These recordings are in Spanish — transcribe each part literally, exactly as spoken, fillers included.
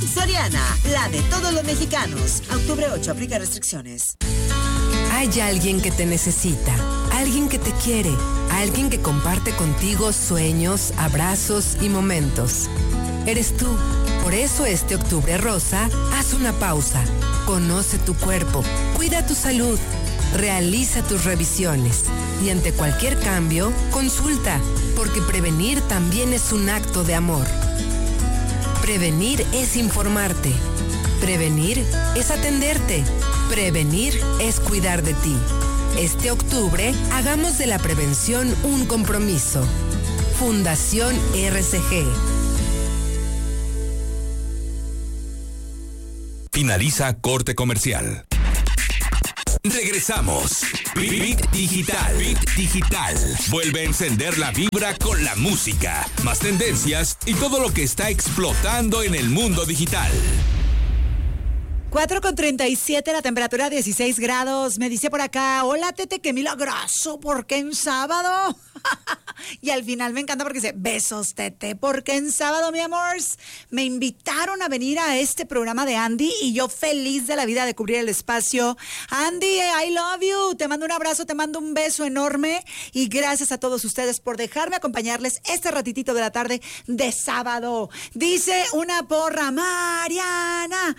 Soriana, la de todos los mexicanos. Octubre ocho, aplica restricciones. Hay alguien que te necesita, alguien que te quiere, alguien que comparte contigo sueños, abrazos y momentos. Eres tú. Por eso este Octubre Rosa, haz una pausa. Conoce tu cuerpo, cuida tu salud, realiza tus revisiones y ante cualquier cambio, consulta, porque prevenir también es un acto de amor. Prevenir es informarte. Prevenir es atenderte. Prevenir es cuidar de ti. Este octubre, hagamos de la prevención un compromiso. Fundación R C G. Finaliza corte comercial. Regresamos. Bit Digital. Bit Digital. Vuelve a encender la vibra con la música, más tendencias y todo lo que está explotando en el mundo digital. cuatro con treinta y siete, la temperatura dieciséis grados. Me dice por acá, hola Tete, qué milagroso, ¿por qué en sábado? Y al final me encanta porque dice, besos Tete, porque en sábado, mi amores, me invitaron a venir a este programa de Andy y yo feliz de la vida de cubrir el espacio. Andy, I love you, te mando un abrazo, te mando un beso enorme y gracias a todos ustedes por dejarme acompañarles este ratitito de la tarde de sábado. Dice una porra, Mariana,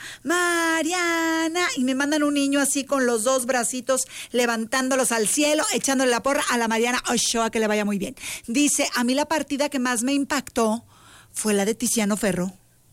Mariana, y me mandan un niño así con los dos bracitos levantándolos al cielo, echándole la porra a la Mariana Ochoa, que le vaya muy bien. Dice, a mí la partida que más me impactó fue la de Tiziano Ferro.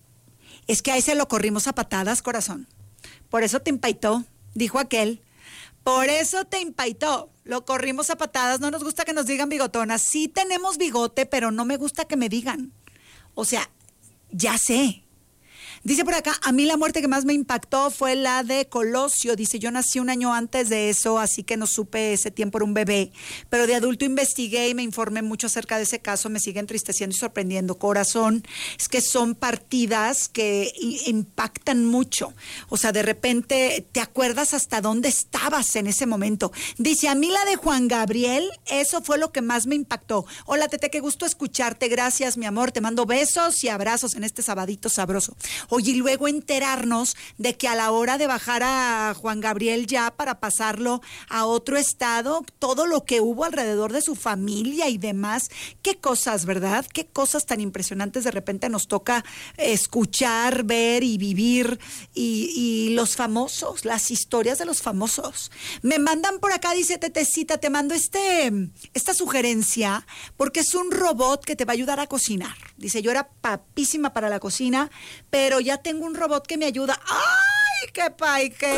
Es que a ese lo corrimos a patadas, corazón. Por eso te impaitó, dijo aquel. Por eso te impaitó. Lo corrimos a patadas. No nos gusta que nos digan bigotonas. Sí tenemos bigote, pero no me gusta que me digan. O sea, ya sé. Dice por acá, a mí la muerte que más me impactó fue la de Colosio. Dice, yo nací un año antes de eso, así que no supe ese tiempo, era un bebé. Pero de adulto investigué y me informé mucho acerca de ese caso. Me sigue entristeciendo y sorprendiendo. Corazón, es que son partidas que impactan mucho. O sea, de repente te acuerdas hasta dónde estabas en ese momento. Dice, a mí la de Juan Gabriel, eso fue lo que más me impactó. Hola, Tete, qué gusto escucharte. Gracias, mi amor. Te mando besos y abrazos en este sabadito sabroso. Oye, y luego enterarnos de que a la hora de bajar a Juan Gabriel ya para pasarlo a otro estado, todo lo que hubo alrededor de su familia y demás, qué cosas, ¿verdad? Qué cosas tan impresionantes de repente nos toca escuchar, ver y vivir, y, y los famosos, las historias de los famosos. Me mandan por acá, dice Tetecita, te mando este, esta sugerencia, porque es un robot que te va a ayudar a cocinar. Dice, yo era papísima para la cocina, pero ya tengo un robot que me ayuda. ¡Ay, qué pay, qué